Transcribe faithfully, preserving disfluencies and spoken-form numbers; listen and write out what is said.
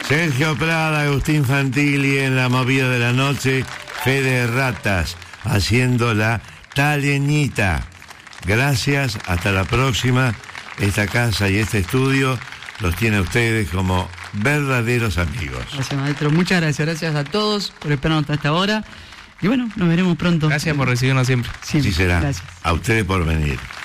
Sergio Prada, Agustín Fantilli en la movida de la noche, Fede Ratas haciendo la Taleñita. Gracias, hasta la próxima. Esta casa y este estudio los tiene a ustedes como verdaderos amigos. Gracias, maestro. Muchas gracias. Gracias a todos por esperarnos hasta esta hora. Y bueno, nos veremos pronto. Gracias por recibirnos siempre. Siempre. Sí será. Gracias. A ustedes por venir.